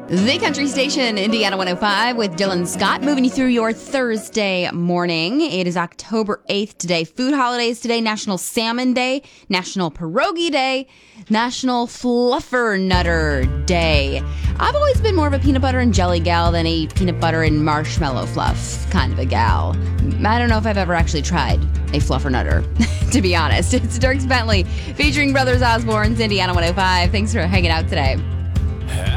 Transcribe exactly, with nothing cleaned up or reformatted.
The Country Station, Indiana one oh five with Dylan Scott, moving you through your Thursday morning. It is October eighth today. Food holidays today: National Salmon Day, National Pierogi Day, National Fluffernutter Day. I've always been more of a peanut butter and jelly gal than a peanut butter and marshmallow fluff kind of a gal. I don't know if I've ever actually tried a fluffernutter, to be honest. It's Dierks Bentley featuring Brothers Osborne's Indiana one oh five. Thanks for hanging out today.